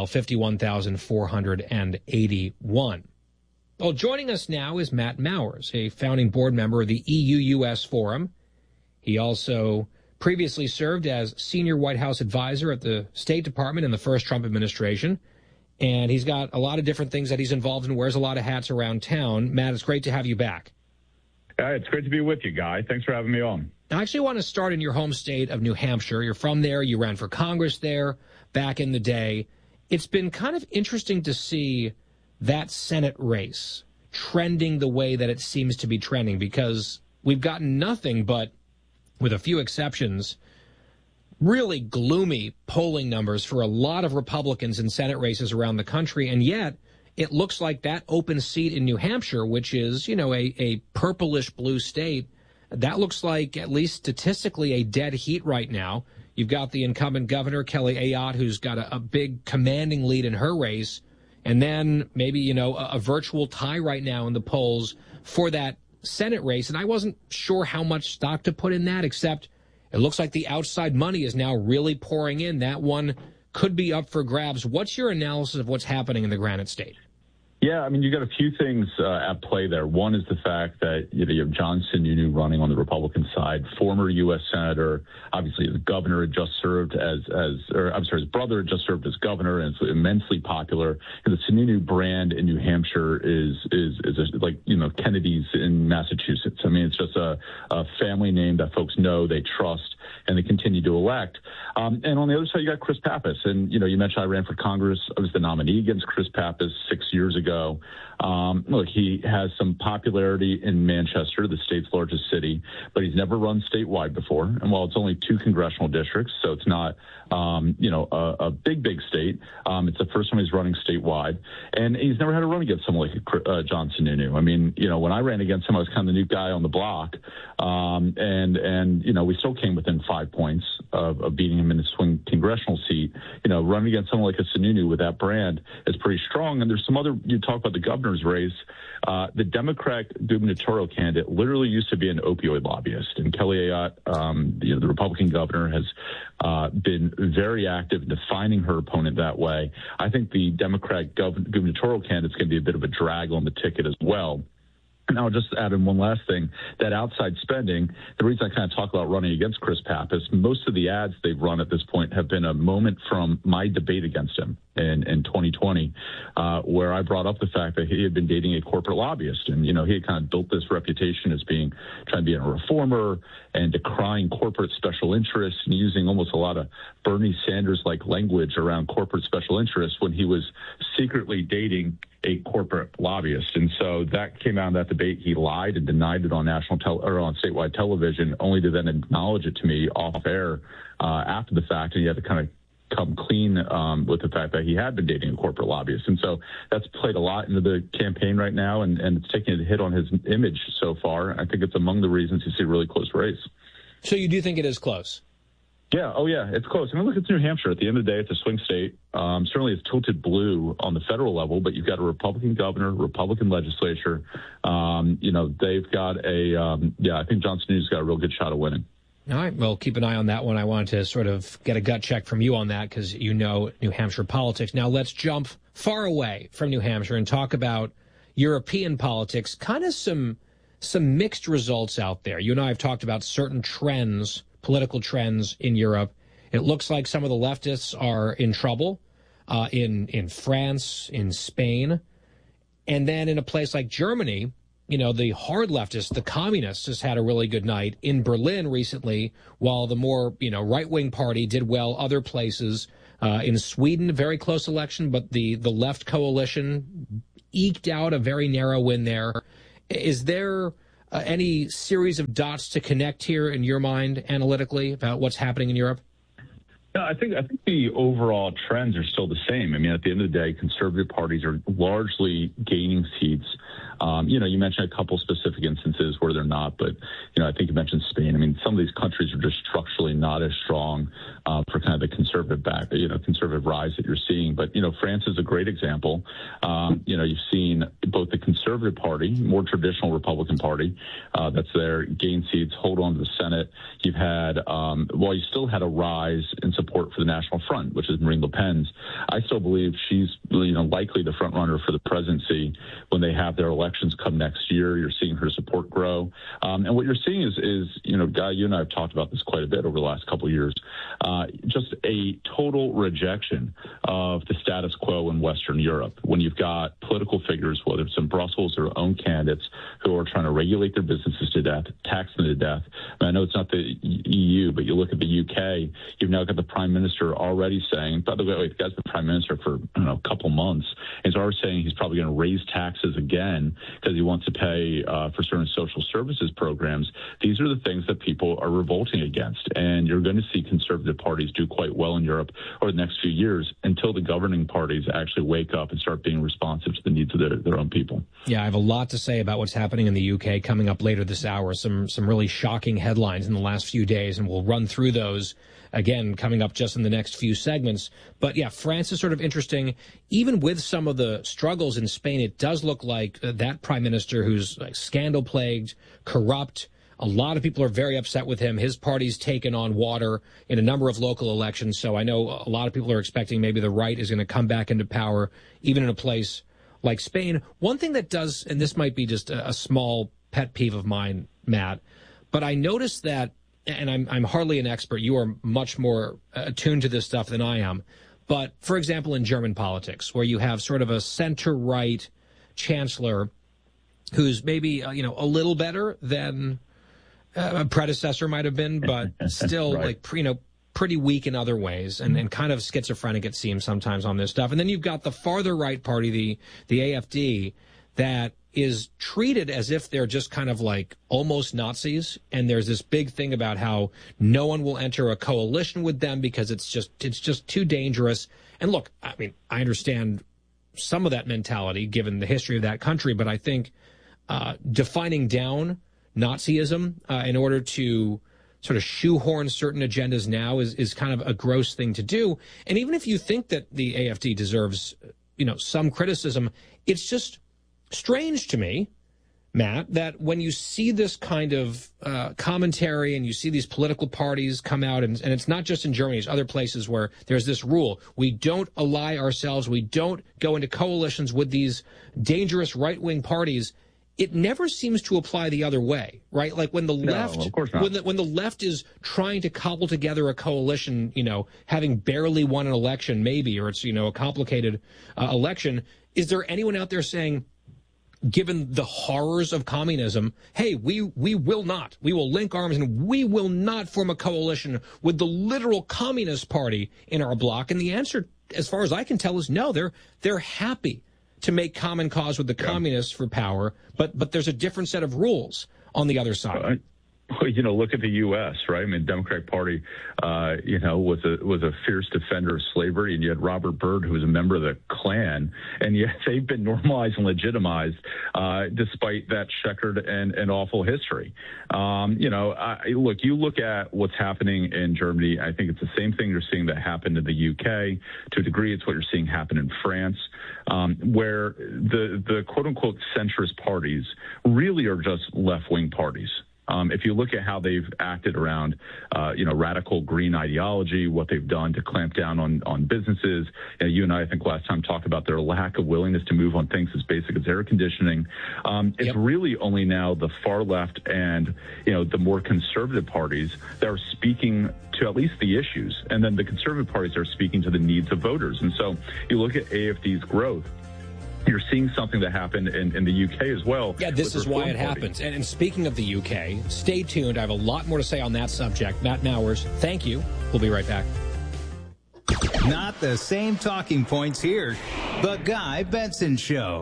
51,481. Well, joining us now is Matt Mowers, a founding board member of the EU-US Forum. He also previously served as senior White House advisor at the State Department in the first Trump administration. And he's got a lot of different things that he's involved in, wears a lot of hats around town. Matt, it's great to have you back. It's great to be with you, Guy. Thanks for having me on. I actually want to start in your home state of New Hampshire. You're from there. You ran for Congress there back in the day. It's been kind of interesting to see that Senate race trending the way that it seems to be trending, because we've gotten nothing but, with a few exceptions, really gloomy polling numbers for a lot of Republicans in Senate races around the country. And yet it looks like that open seat in New Hampshire, which is, a purplish blue state, that looks like, at least statistically, a dead heat right now. You've got the incumbent governor, Kelly Ayotte, who's got a big commanding lead in her race. And then maybe, a virtual tie right now in the polls for that Senate race. And I wasn't sure how much stock to put in that, except it looks like the outside money is now really pouring in. That one could be up for grabs. What's your analysis of what's happening in the Granite State? Yeah, you got a few things at play there. One is the fact that you have John Sununu running on the Republican side, former U.S. Senator. Obviously, the governor had just served his brother had just served as governor, and it's immensely popular. And the Sununu brand in New Hampshire is like Kennedy's in Massachusetts. It's just a family name that folks know, they trust, and they continue to elect. And on the other side, you got Chris Pappas. And, you mentioned I ran for Congress. I was the nominee against Chris Pappas 6 years ago. Look, he has some popularity in Manchester, the state's largest city, but he's never run statewide before. And while it's only 2 congressional districts, so it's not, a big state, it's the first time he's running statewide. And he's never had to run against someone like John Sununu. When I ran against him, I was kind of the new guy on the block. And we still came within 5 points of beating him in the swing congressional seat. Running against someone like a Sununu with that brand is pretty strong. And there's some other, you talk about the governor's race, the Democrat gubernatorial candidate literally used to be an opioid lobbyist. And Kelly Ayotte, the Republican governor, has been very active in defining her opponent that way. I think the Democrat gubernatorial candidate is going to be a bit of a drag on the ticket as well. And I'll just add in one last thing, that outside spending, the reason I kind of talk about running against Chris Pappas, most of the ads they've run at this point have been a moment from my debate against him in 2020, where I brought up the fact that he had been dating a corporate lobbyist. And, he had kind of built this reputation as trying to be a reformer and decrying corporate special interests and using almost a lot of Bernie Sanders-like language around corporate special interests when he was secretly dating a corporate lobbyist. And so that came out in that debate. He lied and denied it on on statewide television, only to then acknowledge it to me off air after the fact. And you had to kind of come clean with the fact that he had been dating a corporate lobbyist. And so that's played a lot into the campaign right now, and it's taking a hit on his image so far. I think it's among the reasons you see a really close race. So you do think it is close? Yeah. Oh, yeah. It's close. I mean, look, it's New Hampshire. At the end of the day, it's a swing state. Certainly it's tilted blue on the federal level, but you've got a Republican governor, Republican legislature. They've got I think John Sununu's got a real good shot of winning. All right. Well, keep an eye on that one. I wanted to sort of get a gut check from you on that because you know New Hampshire politics. Now let's jump far away from New Hampshire and talk about European politics, kind of some mixed results out there. You and I have talked about certain trends, political trends in Europe. It looks like some of the leftists are in trouble in France, in Spain. And then in a place like Germany, the hard leftists, the communists, just had a really good night. In Berlin recently, while the more, right-wing party did well other places. In Sweden, a very close election, but the left coalition eked out a very narrow win there. Is there any series of dots to connect here in your mind analytically about what's happening in Europe? No, I think the overall trends are still the same. I mean, at the end of the day, conservative parties are largely gaining seats. You mentioned a couple specific instances where they're not, but, I think you mentioned Spain. I mean, some of these countries are just structurally not as strong for kind of the conservative conservative rise that you're seeing. But, France is a great example. You've seen both the conservative party, more traditional Republican party, that's there, gain seats, hold on to the Senate. You've had, you still had a rise in support for the National Front, which is Marine Le Pen's. I still believe she's, likely the front runner for the presidency when they have their elections come next year. You're seeing her support grow. And what you're seeing is Guy, you and I have talked about this quite a bit over the last couple of years, just a total rejection of the status quo in Western Europe. When you've got political figures, whether it's in Brussels or own candidates, who are trying to regulate their businesses to death, tax them to death. I know it's not the EU, but you look at the UK, you've now got the Prime Minister already saying, by the way, the guy's been Prime Minister for, a couple months. He's already saying he's probably going to raise taxes again because he wants to pay for certain social services programs. These are the things that people are revolting against. And you're going to see conservative parties do quite well in Europe over the next few years until the governing parties actually wake up and start being responsive to the needs of their own people. Yeah, I have a lot to say about what's happening in the UK coming up later this hour. Some really shocking headlines in the last few days, and we'll run through those again coming up just in the next few segments. But yeah, France is sort of interesting. Even with some of the struggles in Spain, it does look like that prime minister who's scandal-plagued, corrupt. A lot of people are very upset with him. His party's taken on water in a number of local elections. So I know a lot of people are expecting maybe the right is going to come back into power, even in a place like Spain. One thing that does, and this might be just a small pet peeve of mine, Matt, but I noticed that, and I'm hardly an expert. You are much more attuned to this stuff than I am. But, for example, in German politics, where you have sort of a center-right chancellor who's maybe, a little better than a predecessor might have been, but still, right, pretty weak in other ways and kind of schizophrenic, it seems, sometimes on this stuff. And then you've got the farther right party, the AfD, that is treated as if they're just kind of like almost Nazis. And there's this big thing about how no one will enter a coalition with them because it's just too dangerous. And look, I mean, I understand some of that mentality given the history of that country, but I think defining down Nazism in order to sort of shoehorn certain agendas now is kind of a gross thing to do. And even if you think that the AfD deserves, some criticism, it's just strange to me, Matt, that when you see this kind of commentary and you see these political parties come out, and it's not just in Germany, it's other places where there's this rule. We don't ally ourselves. We don't go into coalitions with these dangerous right-wing parties. It never seems to apply the other way, right? Like when the left, of course not. When the left is trying to cobble together a coalition, having barely won an election, maybe, or it's, a complicated election, is there anyone out there saying, given the horrors of communism, hey, we will link arms and we will not form a coalition with the literal Communist Party in our bloc? And the answer, as far as I can tell, is no. They're happy to make common cause with the communists for power, but there's a different set of rules on the other side. look at the U.S., right? I mean, the Democratic Party, was a fierce defender of slavery, and you had Robert Byrd, who was a member of the Klan, and yet they've been normalized and legitimized despite that checkered and awful history. You look at what's happening in Germany. I think it's the same thing you're seeing that happened in the U.K. To a degree, it's what you're seeing happen in France, where the quote-unquote centrist parties really are just left-wing parties. If you look at how they've acted around, radical green ideology, what they've done to clamp down on businesses, you and I think last time talked about their lack of willingness to move on things as basic as air conditioning. It's really only now the far left and, the more conservative parties that are speaking to at least the issues. And then the conservative parties are speaking to the needs of voters. And so you look at AfD's growth. You're seeing something that happened in the UK as well. Yeah, this is why it happens. And speaking of the UK, stay tuned. I have a lot more to say on that subject. Matt Mowers, thank you. We'll be right back. Not the same talking points here. The Guy Benson Show.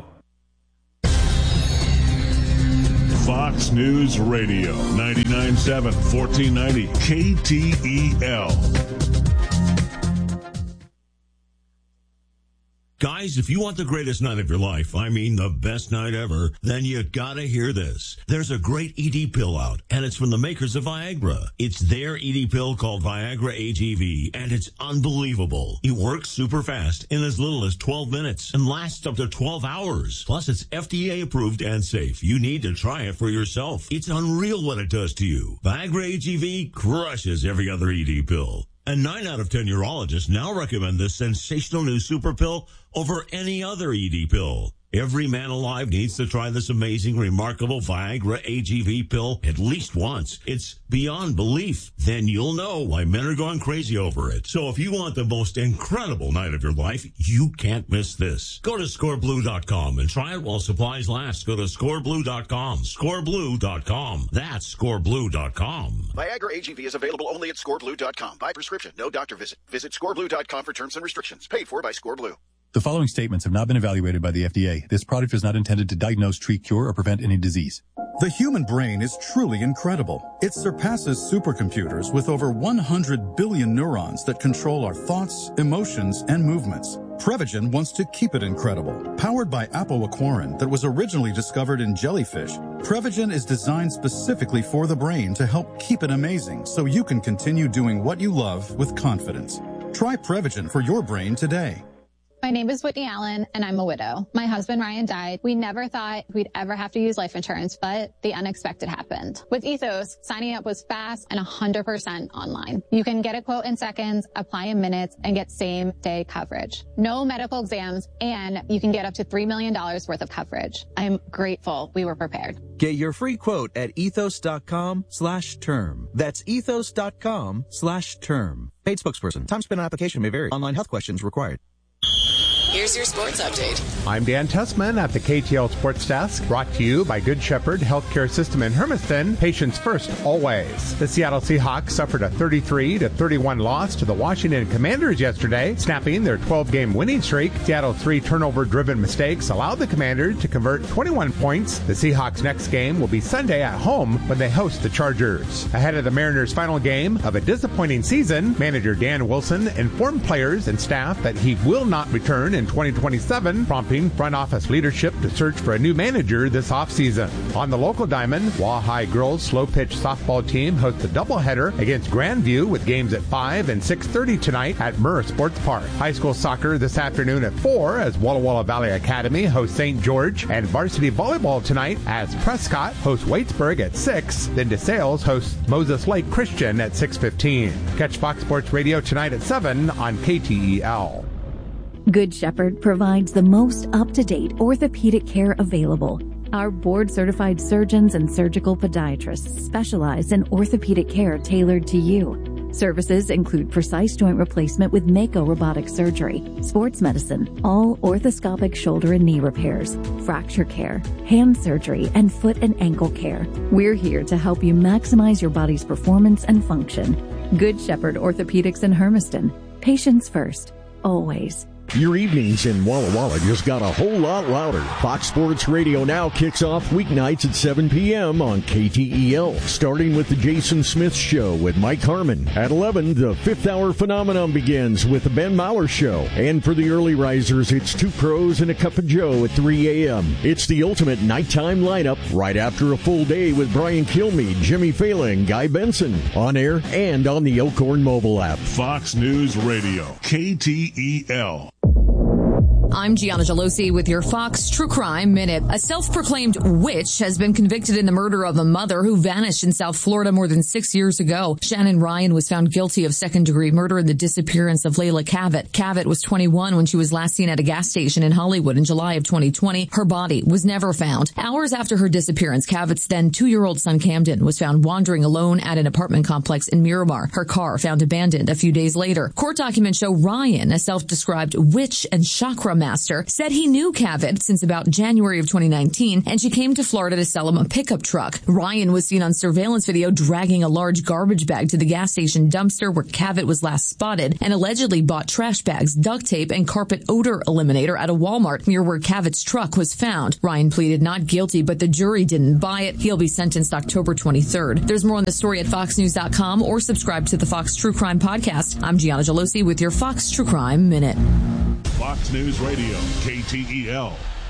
Fox News Radio, 99.7, 1490, KTEL. Guys, if you want the greatest night of your life, I mean the best night ever, then you gotta hear this. There's a great ED pill out, and it's from the makers of Viagra. It's their ED pill called Viagra AGV, and it's unbelievable. It works super fast in as little as 12 minutes and lasts up to 12 hours. Plus, it's FDA approved and safe. You need to try it for yourself. It's unreal what it does to you. Viagra AGV crushes every other ED pill. And 9 out of 10 urologists now recommend this sensational new super pill over any other ED pill. Every man alive needs to try this amazing, remarkable Viagra AGV pill at least once. It's beyond belief. Then you'll know why men are going crazy over it. So if you want the most incredible night of your life, you can't miss this. Go to scoreblue.com and try it while supplies last. Go to scoreblue.com. Scoreblue.com. That's scoreblue.com. Viagra AGV is available only at scoreblue.com. By prescription, no doctor visit. Visit scoreblue.com for terms and restrictions. Paid for by Scoreblue. The following statements have not been evaluated by the FDA. This product is not intended to diagnose, treat, cure, or prevent any disease. The human brain is truly incredible. It surpasses supercomputers with over 100 billion neurons that control our thoughts, emotions, and movements. Prevagen wants to keep it incredible. Powered by apoaquarin that was originally discovered in jellyfish, Prevagen is designed specifically for the brain to help keep it amazing so you can continue doing what you love with confidence. Try Prevagen for your brain today. My name is Whitney Allen, and I'm a widow. My husband, Ryan, died. We never thought we'd ever have to use life insurance, but the unexpected happened. With Ethos, signing up was fast and 100% online. You can get a quote in seconds, apply in minutes, and get same-day coverage. No medical exams, and you can get up to $3 million worth of coverage. I'm grateful we were prepared. Get your free quote at ethos.com/term. That's ethos.com/term. Paid spokesperson. Time spent on application may vary. Online health questions required. Here's your sports update. I'm Dan Tessman at the KTL Sports Desk, brought to you by Good Shepherd Healthcare System in Hermiston. Patients first, always. The Seattle Seahawks suffered a 33-31 loss to the Washington Commanders yesterday, snapping their 12-game winning streak. Seattle's 3 turnover-driven mistakes allowed the Commanders to convert 21 points. The Seahawks' next game will be Sunday at home when they host the Chargers. Ahead of the Mariners' final game of a disappointing season, manager Dan Wilson informed players and staff that he will not return in 2027, prompting front office leadership to search for a new manager this offseason. On the local diamond, Wahai girls slow-pitch softball team hosts a doubleheader against Grandview with games at 5 and 6:30 tonight at Murrah Sports Park. High school soccer this afternoon at 4 as Walla Walla Valley Academy hosts St. George, and varsity volleyball tonight as Prescott hosts Waitsburg at 6. Then DeSales hosts Moses Lake Christian at 6:15. Catch Fox Sports Radio tonight at 7 on KTEL. Good Shepherd provides the most up-to-date orthopedic care available. Our board-certified surgeons and surgical podiatrists specialize in orthopedic care tailored to you. Services include precise joint replacement with Mako robotic surgery, sports medicine, all orthoscopic shoulder and knee repairs, fracture care, hand surgery, and foot and ankle care. We're here to help you maximize your body's performance and function. Good Shepherd Orthopedics in Hermiston. Patients first, always. Your evenings in Walla Walla just got a whole lot louder. Fox Sports Radio Now kicks off weeknights at 7 p.m. on KTEL, starting with the Jason Smith Show with Mike Harmon. At 11, the Fifth Hour Phenomenon begins with the Ben Maller Show. And for the early risers, it's Two Pros and a Cup of Joe at 3 a.m. It's the ultimate nighttime lineup right after a full day with Brian Kilmeade, Jimmy Fallon, Guy Benson, on air and on the Elkhorn mobile app. Fox News Radio, KTEL. I'm Gianna Gelosi with your Fox True Crime Minute. A self-proclaimed witch has been convicted in the murder of a mother who vanished in South Florida more than 6 years ago. Shannon Ryan was found guilty of second-degree murder in the disappearance of Layla Cavett. Cavett was 21 when she was last seen at a gas station in Hollywood in July of 2020. Her body was never found. Hours after her disappearance, Cavett's then 2-year-old son Camden was found wandering alone at an apartment complex in Miramar. Her car found abandoned a few days later. Court documents show Ryan, a self-described witch and chakra master, said he knew Cavett since about January of 2019, and she came to Florida to sell him a pickup truck. Ryan was seen on surveillance video dragging a large garbage bag to the gas station dumpster where Cavett was last spotted, and allegedly bought trash bags, duct tape, and carpet odor eliminator at a Walmart near where Cavett's truck was found. Ryan pleaded not guilty, but the jury didn't buy it. He'll be sentenced October 23rd. There's more on the story at foxnews.com or subscribe to the Fox True Crime Podcast. I'm Gianna Gelosi with your Fox True Crime Minute. Fox News Radio, KTEL.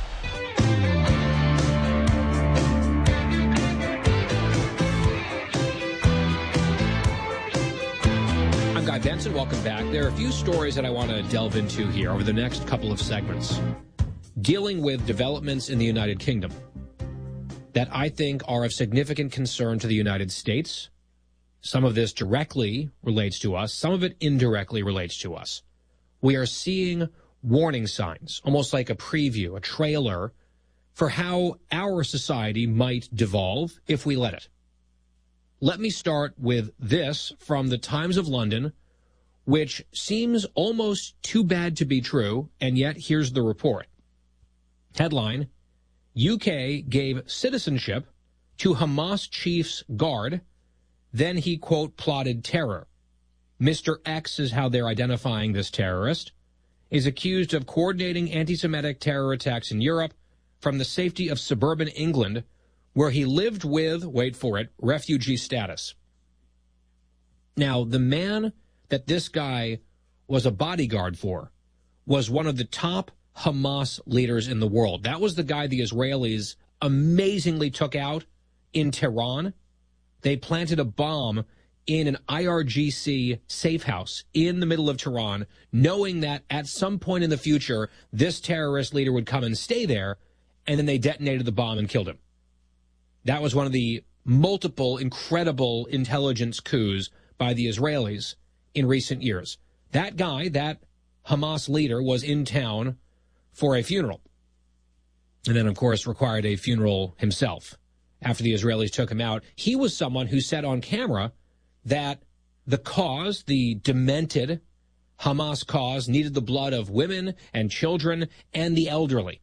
I'm Guy Benson. Welcome back. There are a few stories that I want to delve into here over the next couple of segments, dealing with developments in the United Kingdom that I think are of significant concern to the United States. Some of this directly relates to us. Some of it indirectly relates to us. We are seeing warning signs, almost like a preview, a trailer for how our society might devolve if we let it. Let me start with this from the Times of London, which seems almost too bad to be true, and yet here's the report. Headline, UK gave citizenship to Hamas chief's guard, then he, quote, plotted terror. Mr. X is how they're identifying this terrorist, is accused of coordinating anti-Semitic terror attacks in Europe from the safety of suburban England, where he lived with, wait for it, refugee status. Now, the man that this guy was a bodyguard for was one of the top Hamas leaders in the world. That was the guy the Israelis amazingly took out in Tehran. They planted a bomb in an IRGC safe house in the middle of Tehran, knowing that at some point in the future, this terrorist leader would come and stay there, and then they detonated the bomb and killed him. That was one of the multiple incredible intelligence coups by the Israelis in recent years. That guy, that Hamas leader, was in town for a funeral, and then, of course, required a funeral himself after the Israelis took him out. He was someone who said on camera that the cause, the demented Hamas cause, needed the blood of women and children and the elderly.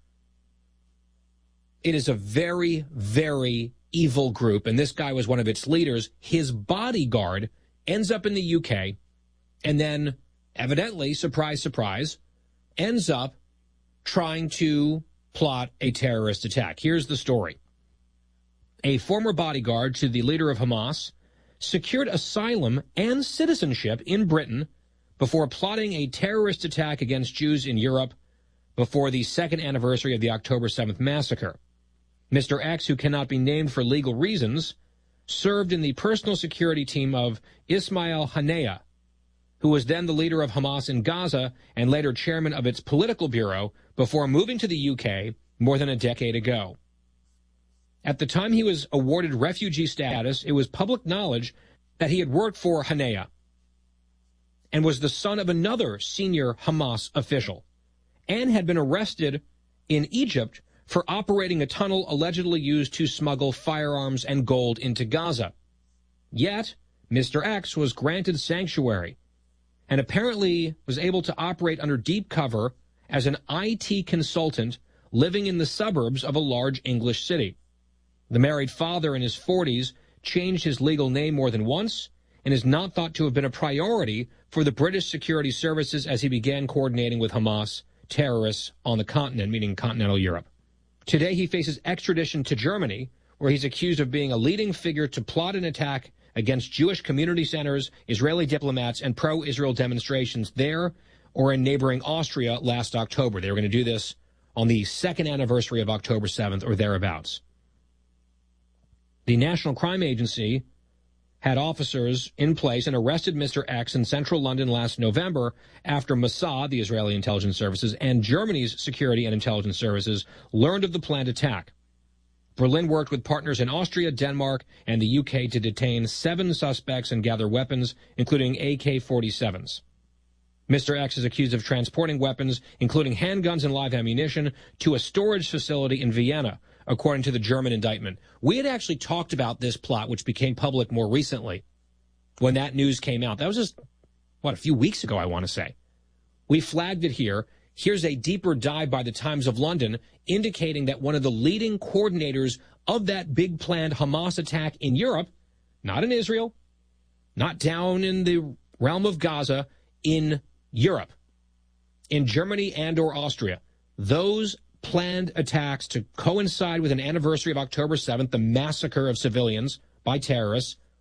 It is a very, very evil group, and this guy was one of its leaders. His bodyguard ends up in the UK, and then, evidently, surprise, surprise, ends up trying to plot a terrorist attack. Here's the story. A former bodyguard to the leader of Hamas secured asylum and citizenship in Britain before plotting a terrorist attack against Jews in Europe before the second anniversary of the October 7th massacre. Mr. X, who cannot be named for legal reasons, served in the personal security team of Ismail Haniyeh, who was then the leader of Hamas in Gaza and later chairman of its political bureau before moving to the UK more than a decade ago. At the time he was awarded refugee status, it was public knowledge that he had worked for Haniyeh and was the son of another senior Hamas official and had been arrested in Egypt for operating a tunnel allegedly used to smuggle firearms and gold into Gaza. Yet, Mr. X was granted sanctuary and apparently was able to operate under deep cover as an IT consultant living in the suburbs of a large English city. The married father in his 40s changed his legal name more than once and is not thought to have been a priority for the British security services as he began coordinating with Hamas terrorists on the continent, meaning continental Europe. Today he faces extradition to Germany, where he's accused of being a leading figure to plot an attack against Jewish community centers, Israeli diplomats, and pro-Israel demonstrations there or in neighboring Austria last October. They were going to do this on the second anniversary of October 7th or thereabouts. The National Crime Agency had officers in place and arrested Mr. X in central London last November after Mossad, the Israeli intelligence services, and Germany's security and intelligence services learned of the planned attack. Berlin worked with partners in Austria, Denmark, and the UK to detain 7 suspects and gather weapons, including AK-47s. Mr. X is accused of transporting weapons, including handguns and live ammunition, to a storage facility in Vienna, according to the German indictment. We had actually talked about this plot, which became public more recently, when that news came out. That was just, a few weeks ago, I want to say. We flagged it here. Here's a deeper dive by the Times of London, indicating that one of the leading coordinators of that big planned Hamas attack in Europe, not in Israel, not down in the realm of Gaza, in Europe, in Germany and or Austria, those planned attacks to coincide with an anniversary of October 7th, the massacre of civilians by terrorists,